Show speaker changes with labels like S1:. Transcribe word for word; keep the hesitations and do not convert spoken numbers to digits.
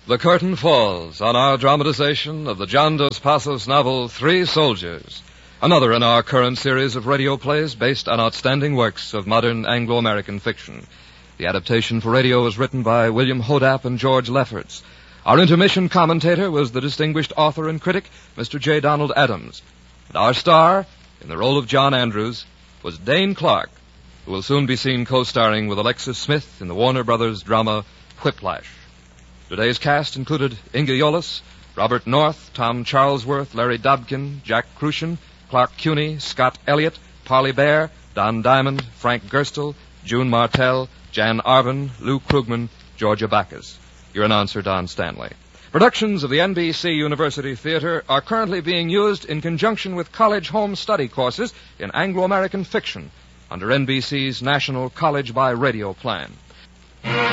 S1: The curtain falls on our dramatization of the John Dos Passos novel Three Soldiers, another in our current series of radio plays based on outstanding works of modern Anglo-American fiction. The adaptation for radio was written by William Hodap and George Lefferts. Our intermission commentator was the distinguished author and critic, Mister J. Donald Adams. And our star, in the role of John Andrews, was Dane Clark, who will soon be seen co-starring with Alexis Smith in the Warner Brothers drama Whiplash. Today's cast included Inga Yolis, Robert North, Tom Charlesworth, Larry Dobkin, Jack Crucian, Clark Cuney, Scott Elliott, Parley Bear, Don Diamond, Frank Gerstle, June Martell, Jan Arvin, Lou Krugman, Georgia Backus. Your announcer, Don Stanley. Productions of the N B C University Theater are currently being used in conjunction with college home study courses in Anglo-American fiction under N B C's National College by Radio plan.